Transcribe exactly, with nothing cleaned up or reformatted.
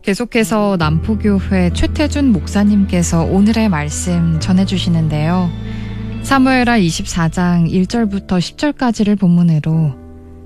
계속해서 남포교회 최태준 목사님께서 오늘의 말씀 전해주시는데요. 사무엘하 이십사 장 일 절부터 십 절까지를 본문으로